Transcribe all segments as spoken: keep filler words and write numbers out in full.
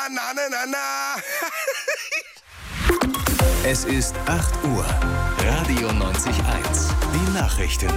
na, na, na, na. Es ist acht Uhr. Radio neunzig eins. Die Nachrichten.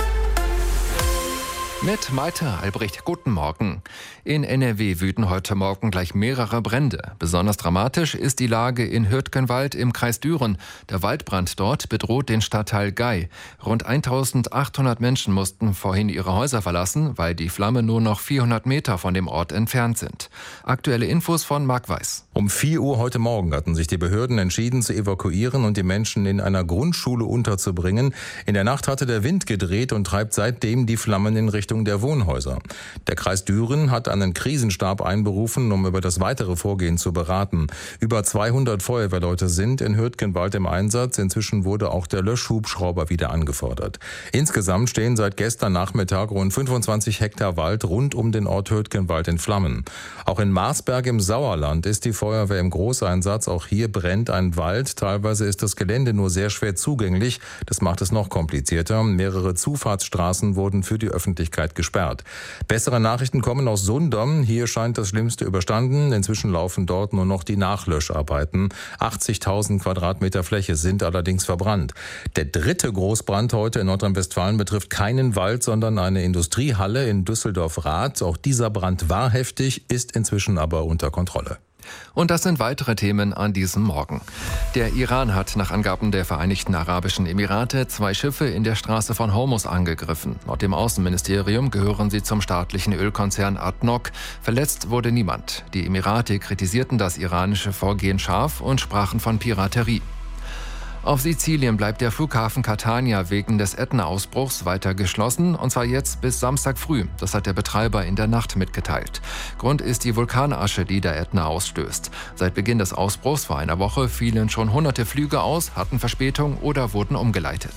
Mit Malte Albrecht, guten Morgen. In N R W wüten heute Morgen gleich mehrere Brände. Besonders dramatisch ist die Lage in Hürtgenwald im Kreis Düren. Der Waldbrand dort bedroht den Stadtteil Gei. Rund eintausendachthundert Menschen mussten vorhin ihre Häuser verlassen, weil die Flammen nur noch vierhundert Meter von dem Ort entfernt sind. Aktuelle Infos von Marc Weiß. Um vier Uhr heute Morgen hatten sich die Behörden entschieden zu evakuieren und die Menschen in einer Grundschule unterzubringen. In der Nacht hatte der Wind gedreht und treibt seitdem die Flammen in Richtung der Wohnhäuser. Der Kreis Düren hat einen Krisenstab einberufen, um über das weitere Vorgehen zu beraten. Über zweihundert Feuerwehrleute sind in Hürtgenwald im Einsatz. Inzwischen wurde auch der Löschhubschrauber wieder angefordert. Insgesamt stehen seit gestern Nachmittag rund fünfundzwanzig Hektar Wald rund um den Ort Hürtgenwald in Flammen. Auch in Marsberg im Sauerland ist die Feuerwehr im Großeinsatz. Auch hier brennt ein Wald. Teilweise ist das Gelände nur sehr schwer zugänglich. Das macht es noch komplizierter. Mehrere Zufahrtsstraßen wurden für die Öffentlichkeit gesperrt. Bessere Nachrichten kommen aus Sundern. Hier scheint das Schlimmste überstanden. Inzwischen laufen dort nur noch die Nachlöscharbeiten. achtzigtausend Quadratmeter Fläche sind allerdings verbrannt. Der dritte Großbrand heute in Nordrhein-Westfalen betrifft keinen Wald, sondern eine Industriehalle in Düsseldorf-Rath. Auch dieser Brand war heftig, ist inzwischen aber unter Kontrolle. Und das sind weitere Themen an diesem Morgen. Der Iran hat nach Angaben der Vereinigten Arabischen Emirate zwei Schiffe in der Straße von Hormuz angegriffen. Laut dem Außenministerium gehören sie zum staatlichen Ölkonzern A D N O C. Verletzt wurde niemand. Die Emirate kritisierten das iranische Vorgehen scharf und sprachen von Piraterie. Auf Sizilien bleibt der Flughafen Catania wegen des Ätna-Ausbruchs weiter geschlossen, und zwar jetzt bis Samstag früh. Das hat der Betreiber in der Nacht mitgeteilt. Grund ist die Vulkanasche, die der Ätna ausstößt. Seit Beginn des Ausbruchs vor einer Woche fielen schon hunderte Flüge aus, hatten Verspätung oder wurden umgeleitet.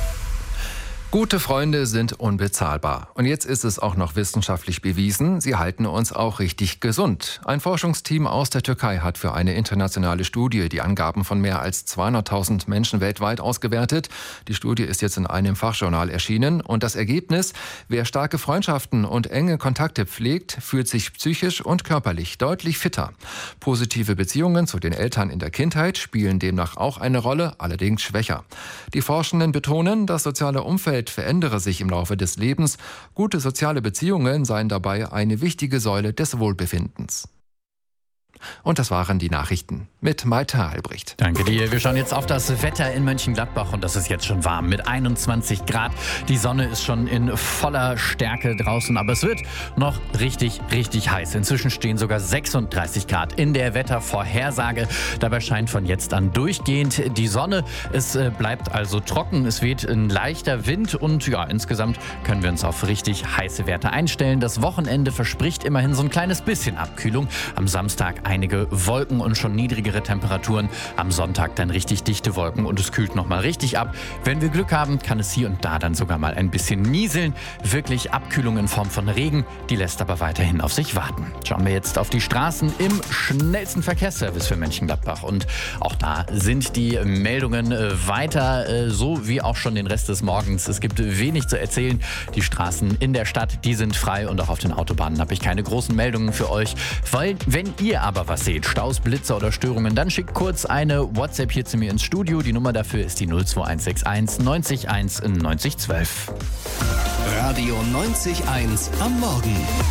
Gute Freunde sind unbezahlbar. Und jetzt ist es auch noch wissenschaftlich bewiesen, sie halten uns auch richtig gesund. Ein Forschungsteam aus der Türkei hat für eine internationale Studie die Angaben von mehr als zweihunderttausend Menschen weltweit ausgewertet. Die Studie ist jetzt in einem Fachjournal erschienen. Und das Ergebnis: Wer starke Freundschaften und enge Kontakte pflegt, fühlt sich psychisch und körperlich deutlich fitter. Positive Beziehungen zu den Eltern in der Kindheit spielen demnach auch eine Rolle, allerdings schwächer. Die Forschenden betonen, das soziale Umfeld verändere sich im Laufe des Lebens. Gute soziale Beziehungen seien dabei eine wichtige Säule des Wohlbefindens. Und das waren die Nachrichten mit Malte Albrecht. Danke dir. Wir schauen jetzt auf das Wetter in Mönchengladbach und das ist jetzt schon warm mit einundzwanzig Grad. Die Sonne ist schon in voller Stärke draußen, aber es wird noch richtig, richtig heiß. Inzwischen stehen sogar sechsunddreißig Grad in der Wettervorhersage. Dabei scheint von jetzt an durchgehend die Sonne. Es bleibt also trocken, es weht ein leichter Wind und ja, insgesamt können wir uns auf richtig heiße Werte einstellen. Das Wochenende verspricht immerhin so ein kleines bisschen Abkühlung. Am Samstag einige Wolken und schon niedrigere Temperaturen. Am Sonntag dann richtig dichte Wolken und es kühlt nochmal richtig ab. Wenn wir Glück haben, kann es hier und da dann sogar mal ein bisschen nieseln. Wirklich Abkühlung in Form von Regen, die lässt aber weiterhin auf sich warten. Schauen wir jetzt auf die Straßen im schnellsten Verkehrsservice für Mönchengladbach. Und auch da sind die Meldungen weiter so wie auch schon den Rest des Morgens. Es gibt wenig zu erzählen. Die Straßen in der Stadt, die sind frei und auch auf den Autobahnen habe ich keine großen Meldungen für euch. Weil, wenn ihr aber was seht, Staus, Blitzer oder Störungen, dann schickt kurz eine WhatsApp hier zu mir ins Studio. Die Nummer dafür ist die null zwei eins sechs eins neunzig eins neunzig zwölf. Radio neunzig eins am Morgen.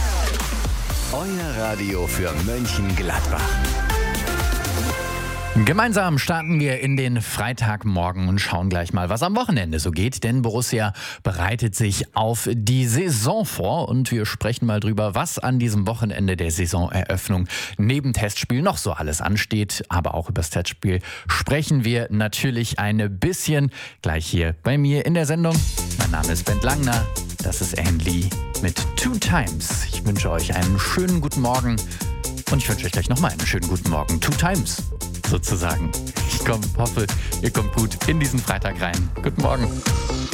Euer Radio für Mönchengladbach. Gemeinsam starten wir in den Freitagmorgen und schauen gleich mal, was am Wochenende so geht. Denn Borussia bereitet sich auf die Saison vor und wir sprechen mal drüber, was an diesem Wochenende der Saisoneröffnung neben Testspiel noch so alles ansteht. Aber auch über das Testspiel sprechen wir natürlich ein bisschen gleich hier bei mir in der Sendung. Mein Name ist Bent Langner, das ist Anne Lee mit Two Times. Ich wünsche euch einen schönen guten Morgen und ich wünsche euch gleich nochmal einen schönen guten Morgen. Two Times. Sozusagen. Ich komm, hoffe, ihr kommt gut in diesen Freitag rein. Guten Morgen.